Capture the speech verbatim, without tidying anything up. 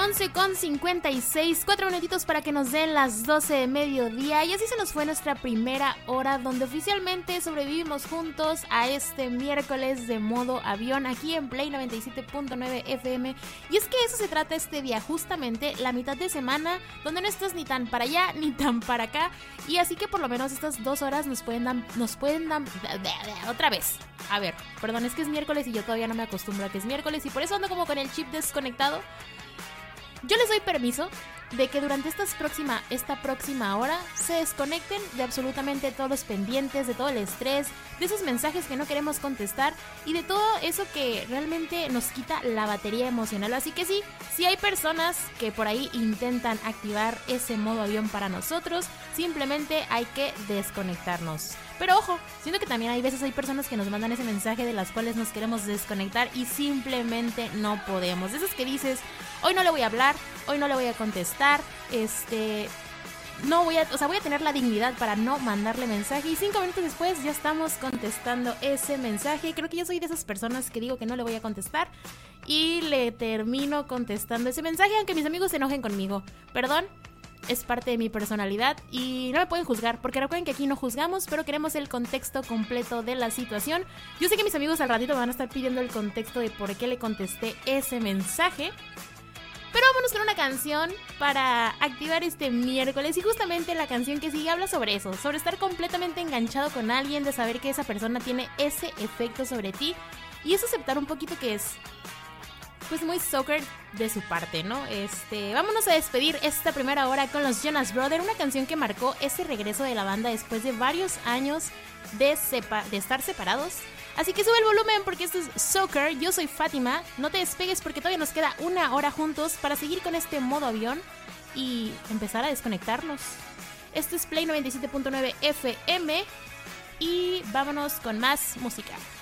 once con cincuenta y seis, cuatro minutitos para que nos den las doce de mediodía. Y así se nos fue nuestra primera hora, donde oficialmente sobrevivimos juntos a este miércoles de modo avión aquí en Play noventa y siete punto nueve F M. Y es que eso se trata este día, justamente la mitad de semana, donde no estás ni tan para allá ni tan para acá. Y así que por lo menos estas dos horas nos pueden dar, nos pueden dar, otra vez. A ver, perdón, es que es miércoles y yo todavía no me acostumbro a que es miércoles y por eso ando como con el chip desconectado. Yo les doy permiso de que durante estas próxima, esta próxima hora se desconecten de absolutamente todos los pendientes, de todo el estrés, de esos mensajes que no queremos contestar y de todo eso que realmente nos quita la batería emocional. Así que sí, si hay personas que por ahí intentan activar ese modo avión para nosotros, simplemente hay que desconectarnos. Pero ojo, siento que también hay veces hay personas que nos mandan ese mensaje de las cuales nos queremos desconectar y simplemente no podemos. De esos que dices, hoy no le voy a hablar, hoy no le voy a contestar, este, no voy a, o sea, voy a tener la dignidad para no mandarle mensaje y cinco minutos después ya estamos contestando ese mensaje. Creo que yo soy de esas personas que digo que no le voy a contestar y le termino contestando ese mensaje aunque mis amigos se enojen conmigo. Perdón. Es parte de mi personalidad y no me pueden juzgar, porque recuerden que aquí no juzgamos, pero queremos el contexto completo de la situación. Yo sé que mis amigos al ratito me van a estar pidiendo el contexto de por qué le contesté ese mensaje, pero vámonos con una canción para activar este miércoles. Y justamente la canción que sigue habla sobre eso, sobre estar completamente enganchado con alguien, de saber que esa persona tiene ese efecto sobre ti. Y es aceptar un poquito que es pues muy soccer de su parte, ¿no? Este, vámonos a despedir esta primera hora con los Jonas Brothers, una canción que marcó ese regreso de la banda después de varios años de, sepa- de estar separados. Así que sube el volumen porque esto es Soccer. Yo soy Fátima, no te despegues porque todavía nos queda una hora juntos para seguir con este modo avión y empezar a desconectarnos. Esto es Play noventa y siete punto nueve F M y vámonos con más música.